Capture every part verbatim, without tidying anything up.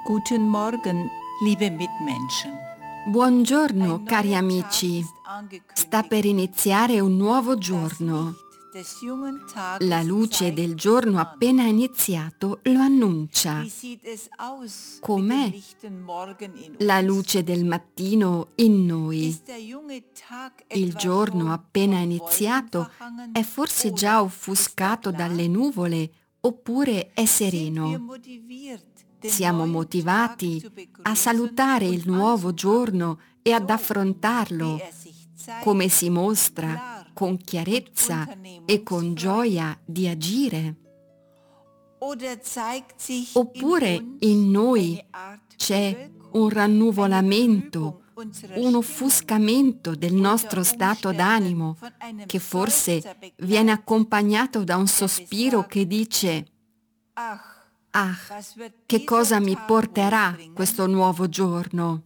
Guten Morgen, liebe Mitmenschen. Buongiorno cari amici, sta per iniziare un nuovo giorno. La luce del giorno appena iniziato lo annuncia. Com'è la luce del mattino in noi? Il giorno appena iniziato è forse già offuscato dalle nuvole oppure è sereno? Siamo motivati a salutare il nuovo giorno e ad affrontarlo, come si mostra con chiarezza e con gioia di agire. Oppure in noi c'è un rannuvolamento, un offuscamento del nostro stato d'animo, che forse viene accompagnato da un sospiro che dice: «Ah, che cosa mi porterà questo nuovo giorno?»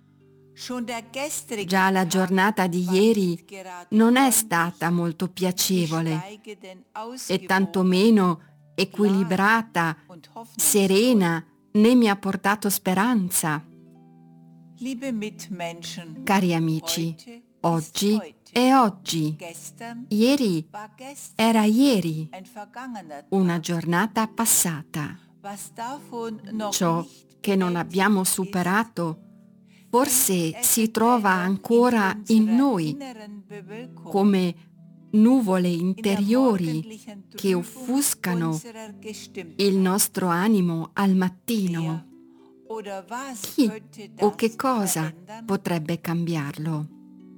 Già la giornata di ieri non è stata molto piacevole e tantomeno equilibrata, serena, né mi ha portato speranza. Cari amici, oggi è oggi, ieri era ieri, una giornata passata. Ciò che non abbiamo superato forse si trova ancora in noi, come nuvole interiori che offuscano il nostro animo al mattino. Chi o che cosa potrebbe cambiarlo?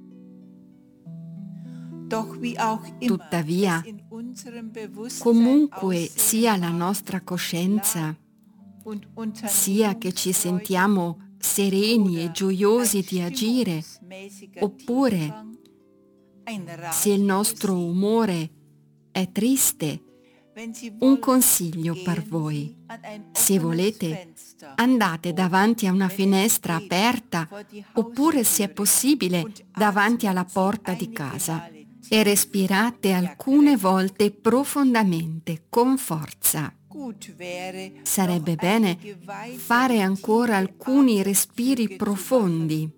Tuttavia, comunque sia la nostra coscienza, sia che ci sentiamo sereni e gioiosi di agire, oppure se il nostro umore è triste, un consiglio per voi. Se volete, andate davanti a una finestra aperta, oppure se è possibile davanti alla porta di casa, e respirate alcune volte profondamente, con forza. Sarebbe bene fare ancora alcuni respiri profondi,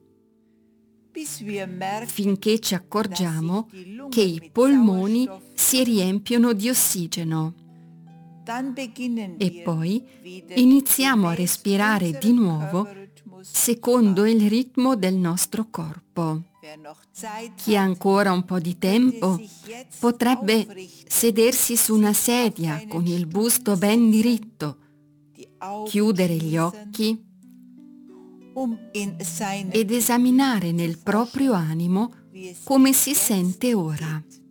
finché ci accorgiamo che i polmoni si riempiono di ossigeno. E poi iniziamo a respirare di nuovo secondo il ritmo del nostro corpo. Chi ha ancora un po' di tempo potrebbe sedersi su una sedia con il busto ben diritto, chiudere gli occhi ed esaminare nel proprio animo come si sente ora.